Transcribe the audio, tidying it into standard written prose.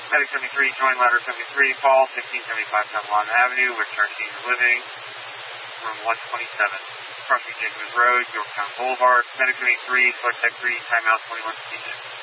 Medic 73, join ladder 73, call 1675 South Lawton Avenue, where Chartine is living, room 127. Crossing Jacobs Road, Yorktown Boulevard. Medic 73, select tech 3, timeout 21 feet.